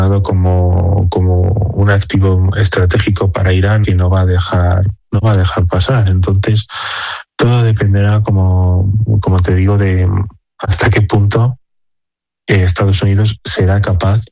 como un activo estratégico para Irán y no va a dejar pasar. Entonces, todo dependerá, como te digo, de hasta qué punto Estados Unidos será capaz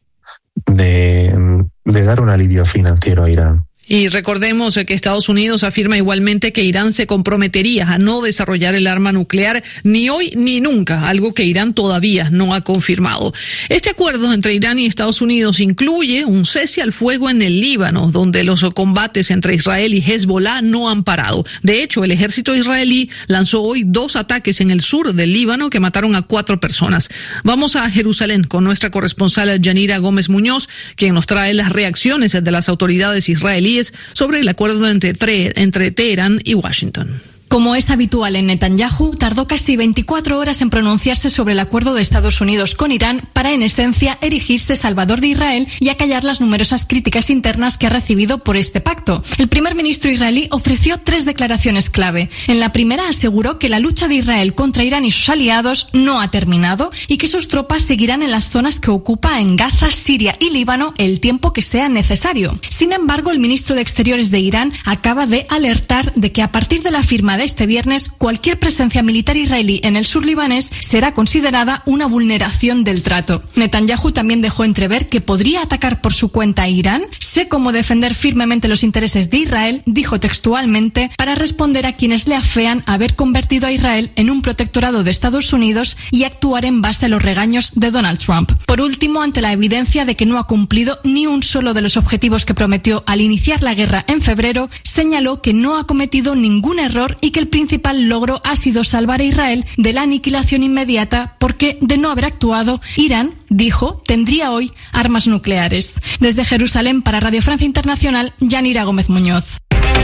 de dar un alivio financiero a Irán. Y recordemos que Estados Unidos afirma igualmente que Irán se comprometería a no desarrollar el arma nuclear ni hoy ni nunca, algo que Irán todavía no ha confirmado. Este acuerdo entre Irán y Estados Unidos incluye un cese al fuego en el Líbano, donde los combates entre Israel y Hezbollah no han parado. De hecho, el ejército israelí lanzó hoy 2 ataques en el sur del Líbano que mataron a 4 personas. Vamos a Jerusalén con nuestra corresponsal Yanira Gómez Muñoz, quien nos trae las reacciones de las autoridades israelíes sobre el acuerdo entre Teherán y Washington. Como es habitual en Netanyahu, tardó casi 24 horas en pronunciarse sobre el acuerdo de Estados Unidos con Irán para, en esencia, erigirse salvador de Israel y acallar las numerosas críticas internas que ha recibido por este pacto. El primer ministro israelí ofreció 3 declaraciones clave. En la primera aseguró que la lucha de Israel contra Irán y sus aliados no ha terminado y que sus tropas seguirán en las zonas que ocupa en Gaza, Siria y Líbano el tiempo que sea necesario. Sin embargo, el ministro de Exteriores de Irán acaba de alertar de que a partir de la firma de este viernes, cualquier presencia militar israelí en el sur libanés será considerada una vulneración del trato. Netanyahu también dejó entrever que podría atacar por su cuenta a Irán. Sé cómo defender firmemente los intereses de Israel, dijo textualmente, para responder a quienes le afean haber convertido a Israel en un protectorado de Estados Unidos y actuar en base a los regaños de Donald Trump. Por último, ante la evidencia de que no ha cumplido ni un solo de los objetivos que prometió al iniciar la guerra en febrero, señaló que no ha cometido ningún error y que el principal logro ha sido salvar a Israel de la aniquilación inmediata porque, de no haber actuado, Irán, dijo, tendría hoy armas nucleares. Desde Jerusalén para Radio Francia Internacional, Yanira Gómez Muñoz.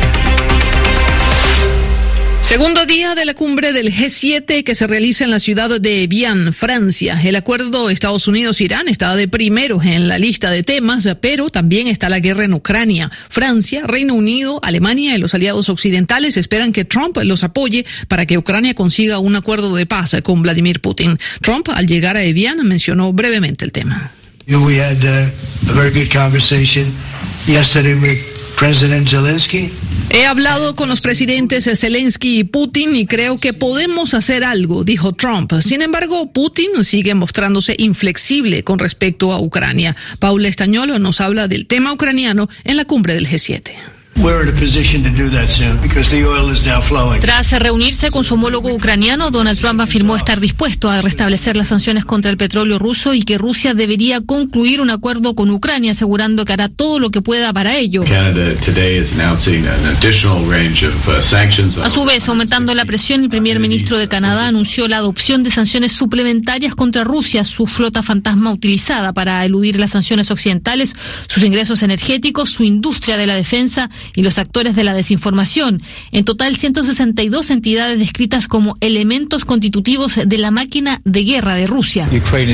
Segundo día de la cumbre del G7 que se realiza en la ciudad de Evian, Francia. El acuerdo Estados Unidos-Irán está de primero en la lista de temas, pero también está la guerra en Ucrania. Francia, Reino Unido, Alemania y los aliados occidentales esperan que Trump los apoye para que Ucrania consiga un acuerdo de paz con Vladimir Putin. Trump, al llegar a Evian, mencionó brevemente el tema. We had a very good conversation yesterday with President Zelensky. He hablado con los presidentes Zelensky y Putin y creo que podemos hacer algo, dijo Trump. Sin embargo, Putin sigue mostrándose inflexible con respecto a Ucrania. Paula Estañolo nos habla del tema ucraniano en la cumbre del G7. Tras reunirse con su homólogo ucraniano, Donald Trump afirmó estar dispuesto a restablecer las sanciones contra el petróleo ruso y que Rusia debería concluir un acuerdo con Ucrania, asegurando que hará todo lo que pueda para ello. A su vez, aumentando la presión, el primer ministro de Canadá anunció la adopción de sanciones suplementarias contra Rusia, su flota fantasma utilizada para eludir las sanciones occidentales, sus ingresos energéticos, su industria de la defensa y los actores de la desinformación. En total, 162 entidades descritas como elementos constitutivos de la máquina de guerra de Rusia.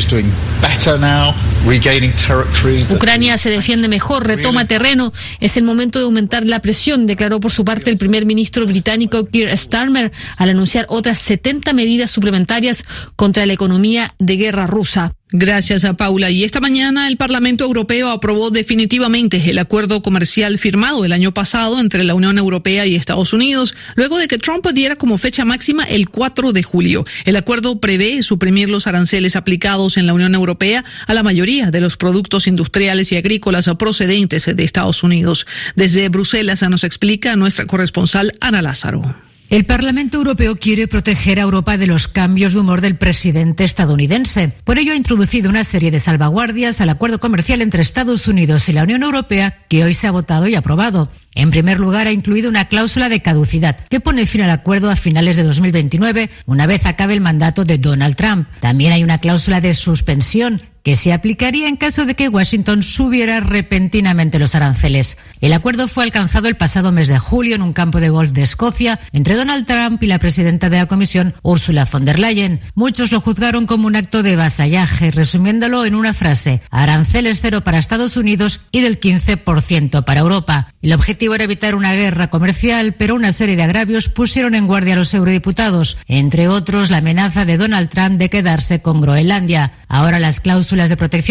Ucrania se defiende mejor, retoma terreno. Es el momento de aumentar la presión, declaró por su parte el primer ministro británico Keir Starmer al anunciar otras 70 medidas suplementarias contra la economía de guerra rusa. Gracias a Paula. Y esta mañana el Parlamento Europeo aprobó definitivamente el acuerdo comercial firmado el año pasado entre la Unión Europea y Estados Unidos, luego de que Trump diera como fecha máxima el 4 de julio. El acuerdo prevé suprimir los aranceles aplicados en la Unión Europea a la mayoría de los productos industriales y agrícolas procedentes de Estados Unidos. Desde Bruselas nos explica nuestra corresponsal Ana Lázaro. El Parlamento Europeo quiere proteger a Europa de los cambios de humor del presidente estadounidense. Por ello ha introducido una serie de salvaguardias al acuerdo comercial entre Estados Unidos y la Unión Europea que hoy se ha votado y aprobado. En primer lugar, ha incluido una cláusula de caducidad que pone fin al acuerdo a finales de 2029, una vez acabe el mandato de Donald Trump. También hay una cláusula de suspensión que se aplicaría en caso de que Washington subiera repentinamente los aranceles. El acuerdo fue alcanzado el pasado mes de julio en un campo de golf de Escocia entre Donald Trump y la presidenta de la Comisión, Ursula von der Leyen. Muchos lo juzgaron como un acto de vasallaje, resumiéndolo en una frase: aranceles cero para Estados Unidos y del 15% para Europa. El objetivo era evitar una guerra comercial, pero una serie de agravios pusieron en guardia a los eurodiputados, entre otros la amenaza de Donald Trump de quedarse con Groenlandia. Ahora las cláusulas de protección